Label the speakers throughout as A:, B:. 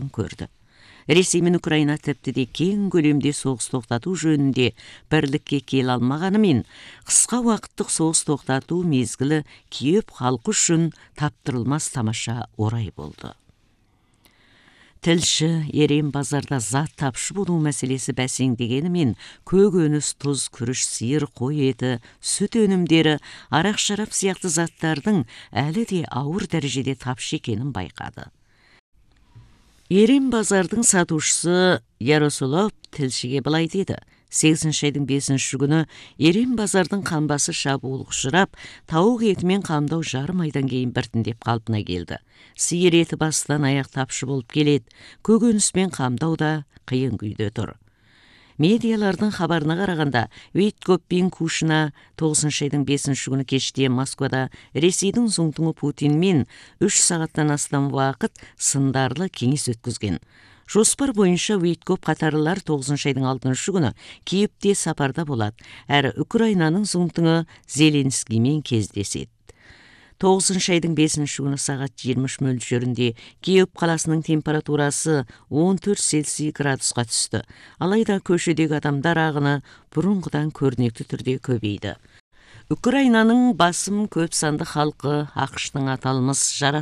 A: жарқын көрді. Ресей мен Украина тіпті де кең көлемде соғыс тоқтату жөнінде бірлікке келе алмағанымен, қысқа уақыттық соғыс тоқтату мезгілі Киев халқы үшін таптырылмас тамаша орай болды. Тілші Ерен базарда зат тапшы болу мәселесі бәсеңдегенімен, көкөніс, тұз, күріш, сиыр, қой еті, сүт өнімдері, арақ шарап сияқты заттардың әлі де ауыр дәрежеде тапшы екенін байқады. Ерен базардың сатушысы Ярослав тілшіге былай деді: 8 айдың 5 күні Ерен базардың қамбасы шабуылға ұшырап, тауық етімен қамдау жарым айдан кейін біртіндеп қалпына келді. Сиыр еті бастан аяқ тапшы болып келеді, көкөніспен қамдау да қиын күйде тұр. Медиалардың хабарына қарағанда, Виткоппин Кушина 9 айдың 5 күні кеште Москвада Ресейдің зұңтыңы Путинмен 3 сағаттан астам уақыт сындарлы кеңес өткізген. Жоспар бойынша Виткоп қатарлылар 9 айдың 6 күні Киевте сапарда болады, әрі Украинаның зұңтыңы Зеленскиймен кездеседі. 9 айдың 5 күні сағат 23 мөлшерінде Киев қаласының температурасы 14 Цельсий градусқа түсті. Алайда көшедегі адамдар ағыны бұрынғыдан көрнекті түрде көбейді. Украинаның басым көп санды халқы ақштың аталмыс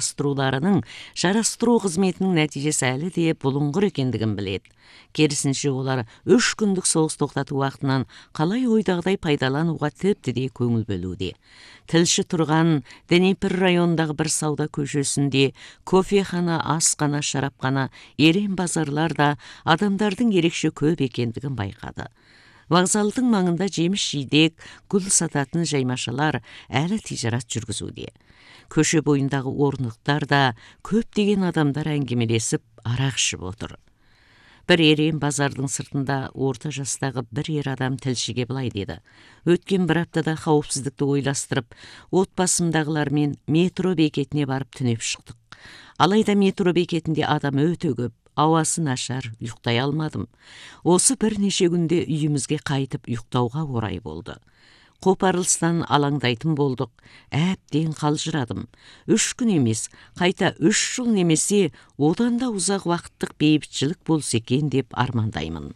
A: жарастыру қызметінің нәтижесі әлі де бұлыңғыр екендігін біледі. Керісінше олар 3 күндік соғыс тоқтату уақытынан қалай ойдағыдай пайдалануға тіпті де көңіл бөлуде. Тілші тұрған Днепр районындағы бір сауда көшесінде кофехана, асхана, шарапхана, Ерен базарлар да адамдардың ерекше көп екендігін байқады. Вокзалдың маңында жеміс-жидек, гүл сататын жаймашалар әлі тижарат жүргізуде. Көше бойындағы орындықтар да көптеген адамдар әңгімелесіп арақ ішіп отыр. Бір Ерен базардың сыртында орта жастағы бір ер адам тілшіге былай деді: өткен бір аптада қауіпсіздікті ойластырып, отбасымдағылармен метро бекетіне барып түнеп шықтық. Алайда метро бекетінде адам өте көп, ауасы нашар, ұйықтай алмадым. Осы бірнеше күнде үйімізге қайтып ұйықтауға орай болды. Қопарылыстан алаңдайтын болдық, әбден қалжырадым. 3 күн емес, қайта 3 жыл немесе одан да ұзақ уақыттық бейбітшілік болса екен деп армандаймын.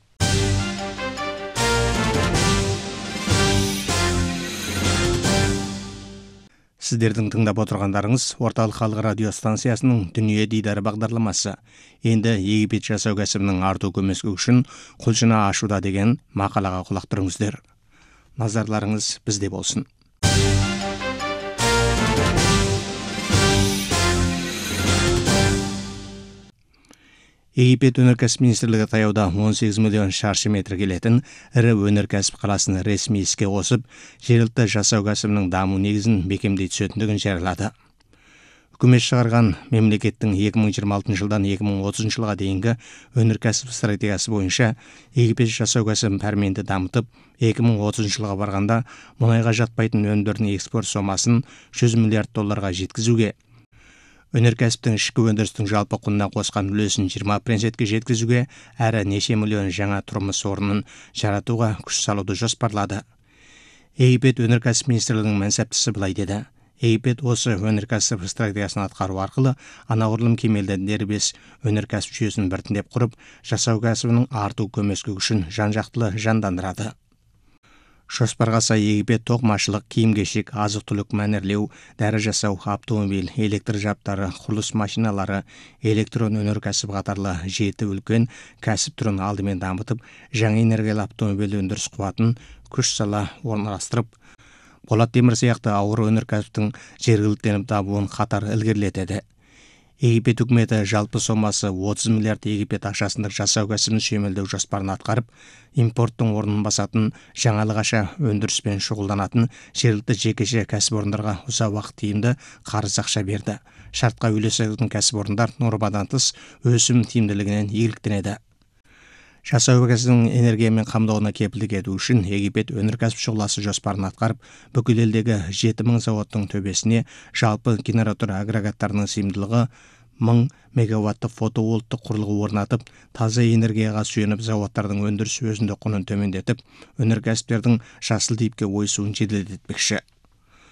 B: Сіздердің тыңдап отырғандарыңыз Орталық халық радио станциясының Дүние дидары бағдарламасы. Енді Египет жасау кәсібінің арту көмескі үшін құлшына ашуда деген мақалаға құлақ түріңіздер. Назарларыңыз бізде болсын. Египет өнеркәсіп министрлігі таяуда 18 миллион шаршы метр келетін ірі өнеркәсіп қаласын ресми іске қосып, жергілікті жасау кәсібінің даму негізін бекемдей түсетіндігін жариялады. Үкімет шығарған мемлекеттің 2026 жылдан 2030 жылға дейінгі өнеркәсіп стратегиясы бойынша Египет жасау кәсібін пәрменді дамытып, 2030 жылға барғанда мұнайға жатпайтын өнімдердің экспорт сомасын $100 миллиард жеткізуге, өнеркәсіптің ішкі өндірістің жалпы құнына қосқан үлесін 20%-ке жеткізуге, әрі неше миллион жаңа тұрмыс орнын жаратуға күш салуды жоспарлады. Египет өнеркәсіп министрлігінің мәнсаптысы былай деді: Египет осы өнеркәсіп стратегиясын атқару арқылы анағұрлым кемелді дербес өнеркәсіп жүйесін біртіндеп құрып, жасау кәсібінің арту көмескі күшін жан-жақтылы жандандырады. Жоспарға сай Египет тоқымашылық, киім-кешек, азық-түлік мәнерлеу, дәрі жасау, автомобиль, электр жабдықтары, құрылыс машиналары, электрон өнеркәсіп қатарлы 7 үлкен кәсіп түрін алдымен дамытып, жаңа энергиялы автомобиль өндіріс қуатын күш сала орналастырып, болат темір сияқты ауыр өнеркәсіптің жергіліктеніп дамуын қатар ілгерілетеді. Египет үкіметі жалпы сомасы 30 миллиард Египет ақшасындық жасау кәсібін сүйемелдеу жоспарын атқарып, импорттың орнын басатын, жаңалығаша өндіріспен шұғылданатын жергілікті жекеше кәсіпорындарға ұзақ уақыт тиімді қарыз ақша берді. Шартқа үйлесетін кәсіпорындар нормадан тыс өсім тиімділігінен игіліктенеді. Жасау кәсібінің энергиямен қамтуына кепілдік ету үшін Египет өнеркәсіп шұғыласы жоспарын атқарып, бүкіл елдегі 7000 заводтың төбесіне жалпы генератор агрегаттарының сыйымдылығы 1000 мегаватты фотовольттық құрылғы орнатып, таза энергияға сүйеніп заводтардың өндіріс өзіндік құнын төмендетіп, өнеркәсіптердің жасыл типке ойысуын жеделдетпекші.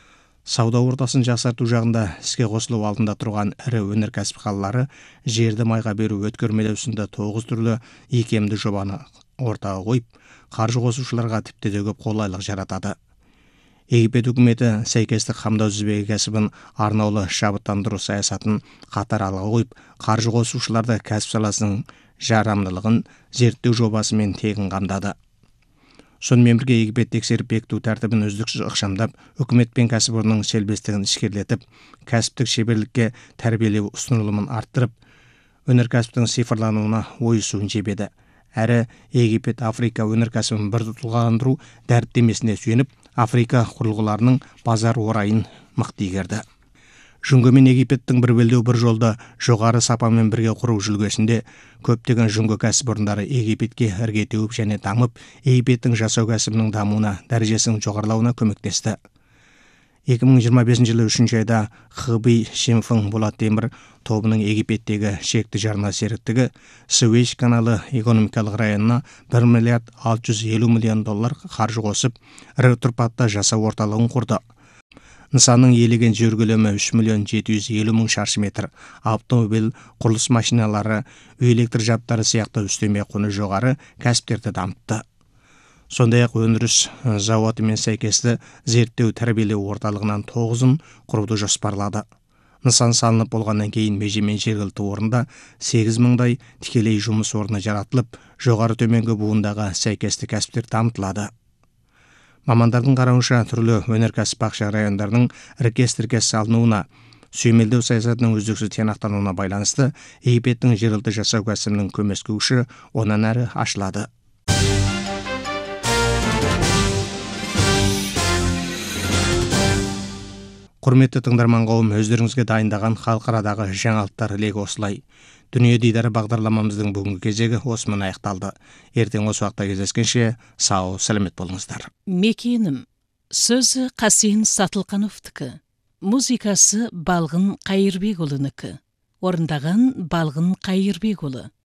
B: Сауда ортасын жақсарту жағында іске қосылу алдында тұрған ірі өнеркәсіп қалалары жерді майға беру өткөрмелеу сынды 9 түрлі икемді жобаны ортаға қойып, қаржы қосушыларға тіпті де көп қолайлық жаратады. Египет үкіметі сәйкестік қамдау тізбегі кәсібін арнаулы шабыттандыру саясатын қатар алға қойып, қаржы қосушыларды кәсіп саласының жарамдылығын зерттеу жобасымен тегін қамдады. Сонымен бірге Египет тексеріп бекіту тәртібін үздіксіз ықшамдап, үкімет пен кәсіпорынның селбестігін ішкерлетіп, кәсіптік шеберлікке тәрбиелеу ұсынылымын арттырып, өнеркәсіптің цифрлануына ойысуын жебеді. Әрі Египет Африка өнеркәсібін бір тұлғаландыру дәріптемесіне сүйеніп, Африка құрылғыларының базар орайын мықты игерді. Жүнге мен Египеттің бір белдеу бір жолда жоғары сапамен бірге құру жүлгесінде көптеген жүнге кәсіпорындары Египетке ірге теуіп және дамып, Египеттің жасау кәсібінің дамуына, дәрежесінің жоғарылауына көмектесті. 2025 жылы 3 айда Хыби Шимфың болат темір тобының Египеттегі шекті жарна серіктігі Суэц каналы экономикалық районына 1 миллиард 650 миллион доллар қаржы қосып, ірі тұрпатта жасау орталығын құрды. Нысанның иелеген жер көлемі 3 миллион 750 мың шаршы метр. Автомобиль, құрылыс машиналары, үй электр жабдықтары сияқты үстеме құны жоғары кәсіптерді дамытты. Сондай-ақ өндіріс зауытымен сәйкесті зерттеу тәрбиелеу орталығынан 9-ын құруды жоспарлады. Нысан салынып болғаннан кейін межемен жергілікті орында 8 мыңдай тікелей жұмыс орны жаратылып, жоғары төменгі буындағы сәйкесті кәсіптер дамытылады. Мамандардың қарауынша түрлі өнеркәсіп бақша райондардың іркес-тіркес салынуына, сүйемелдеу саясатының үздіксіз тиянақтануына байланысты Египеттің жерілді жасау кәсібінің көмескі күші онан әрі ашылады. Құрметті тыңдарман қауым, өздеріңізге дайындаған халықарадағы жаңалықтар легі осылай. Дүние дидары бағдарламамыздың бүгінгі кезегі осымен аяқталды. Ертең осы уақытта кездескенше сау, сәлемет болыңыздар.
C: Мекенім. Сөзі Қасен Сатылқановтікі. Музыкасы Балғын Қайырбекұлынікі. Орындаған Балғын Қайырбекұлы.